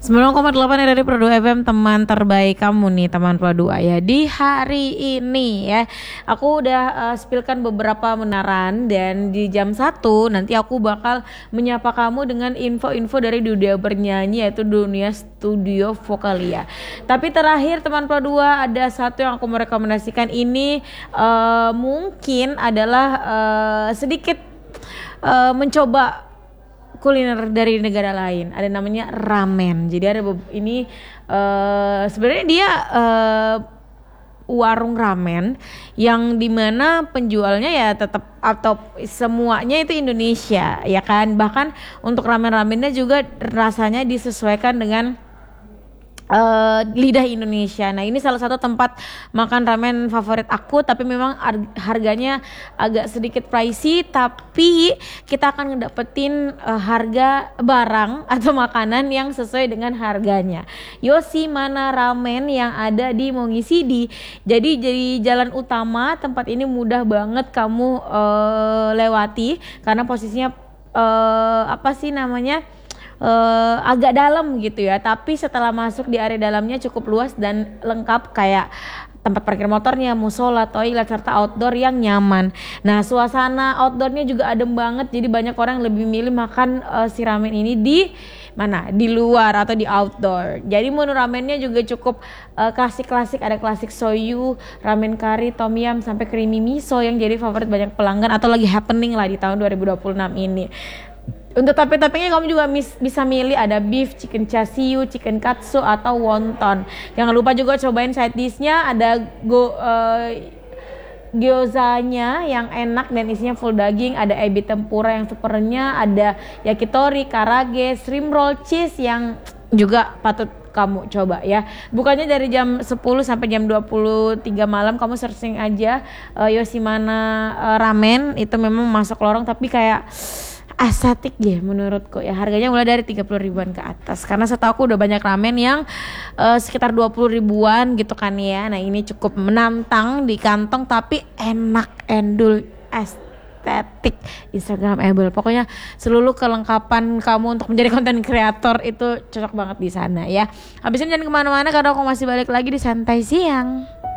9,8 dari Pro 2 FM, teman terbaik kamu nih, teman Pro 2 ya. Di hari ini ya, aku udah spillkan beberapa menaran, dan di jam 1 nanti aku bakal menyapa kamu dengan info-info dari dunia bernyanyi, yaitu dunia studio vokalia. Tapi terakhir teman Pro 2, ada satu yang aku mau rekomendasikan. Ini mungkin adalah sedikit mencoba kuliner dari negara lain. Ada namanya ramen. Jadi ada ini sebenarnya dia warung ramen yang dimana penjualnya ya tetap atau semuanya itu Indonesia ya kan. Bahkan untuk ramen-ramennya juga rasanya disesuaikan dengan lidah Indonesia. Nah, ini salah satu tempat makan ramen favorit aku, tapi memang harganya agak sedikit pricey, tapi kita akan ngedapetin harga barang atau makanan yang sesuai dengan harganya. Yoshimana Ramen yang ada di Mongisidi. Jadi jalan utama, tempat ini mudah banget kamu lewati karena posisinya agak dalam gitu ya, tapi setelah masuk di area dalamnya cukup luas dan lengkap, kayak tempat parkir motornya, musola, toilet, serta outdoor yang nyaman. Nah, suasana outdoornya juga adem banget, jadi banyak orang lebih milih makan si ramen ini di mana? Di luar atau di outdoor. Jadi menu ramennya juga cukup klasik-klasik, ada klasik soyu, ramen kari, tom yum, sampai creamy miso yang jadi favorit banyak pelanggan atau lagi happening lah di tahun 2026 ini. Untuk topping-toppingnya kamu juga bisa milih, ada beef, chicken chashu, chicken katsu, atau wonton. Jangan lupa juga cobain side dishnya, ada gyozanya yang enak dan isinya full daging, ada ebi tempura yang supernya, ada yakitori, karage, shrimp roll, cheese yang juga patut kamu coba ya. Bukannya dari jam 10 sampai jam 23 malam, kamu searching aja Yoshimana Ramen, itu memang masuk lorong tapi kayak estetik ya menurutku ya. Harganya mulai dari 30 ribuan ke atas, karena setahu aku udah banyak ramen yang sekitar 20 ribuan gitu kan ya. Nah, ini cukup menantang di kantong tapi enak, endul, estetik, instagramable. Pokoknya seluruh kelengkapan kamu untuk menjadi konten kreator itu cocok banget di sana ya. Habisin jangan kemana-mana karena aku masih balik lagi di Santai Siang.